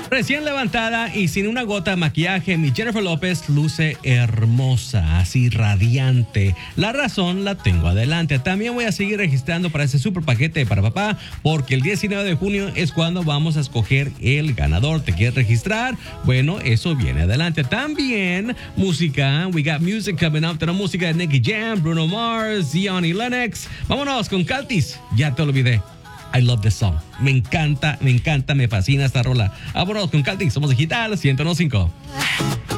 Recién levantada y sin una gota de maquillaje, mi Jennifer López luce hermosa, así radiante. La razón la tengo adelante. También voy a seguir registrando para ese super paquete para papá, porque el 19 de junio es cuando vamos a escoger el ganador. ¿Te quieres registrar? Bueno, eso viene adelante. También música, we got music coming up. Tenemos música de Nicky Jam, Bruno Mars, Zion y Lennox. Vámonos con Caltis. Ya te olvidé. I love this song. Me encanta, me fascina esta rola. Vámonos con Caltis. Somos Digital 101.5.